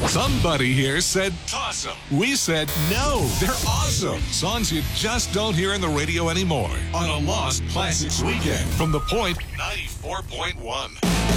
Somebody here said toss 'em. We said no, they're awesome. Songs you just don't hear on the radio anymore. On a Lost Classics Weekend from The Point 94.1.